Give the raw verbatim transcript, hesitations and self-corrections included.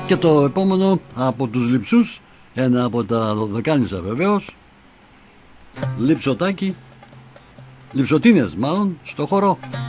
Και το επόμενο από τους Λειψούς, ένα από τα Δωδεκάνησα βεβαίως, Λειψωτάκι, Λειψωτίνες μάλλον, στο χώρο.